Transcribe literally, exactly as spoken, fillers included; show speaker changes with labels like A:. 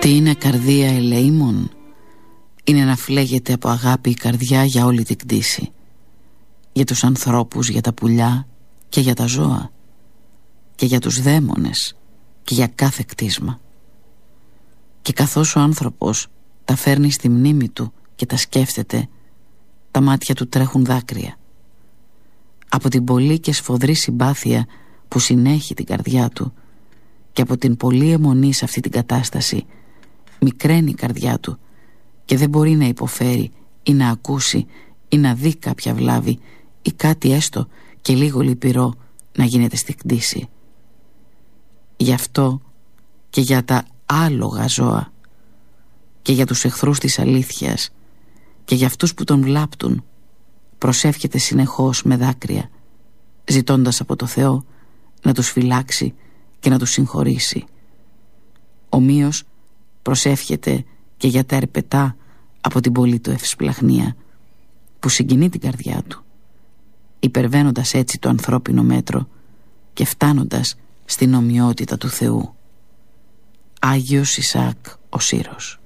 A: Τι είναι καρδία ελεήμων? Είναι να φλέγεται από αγάπη η καρδιά για όλη την κτήση, για τους ανθρώπους, για τα πουλιά και για τα ζώα, και για τους δαίμονες και για κάθε κτίσμα. Και καθώς ο άνθρωπος τα φέρνει στη μνήμη του και τα σκέφτεται, τα μάτια του τρέχουν δάκρυα. Από την πολλή και σφοδρή συμπάθεια που συνέχει την καρδιά του και από την πολλή αιμονή σε αυτή την κατάσταση, μικραίνει η καρδιά του και δεν μπορεί να υποφέρει ή να ακούσει ή να δει κάποια βλάβη ή κάτι έστω και λίγο λυπηρό να γίνεται στη κτήση. Γι' αυτό και για τα άλογα ζώα και για τους εχθρούς της αλήθειας και για αυτούς που τον βλάπτουν, προσεύχεται συνεχώς με δάκρυα, ζητώντας από το Θεό να τους φυλάξει και να τους συγχωρήσει. Ομοίως προσεύχεται και για τα ερπετά από την πολλή του ευσπλαχνία που συγκινεί την καρδιά του, υπερβαίνοντας έτσι το ανθρώπινο μέτρο και φτάνοντας στην ομοιότητα του Θεού. Άγιος Ισαάκ ο Σύρος.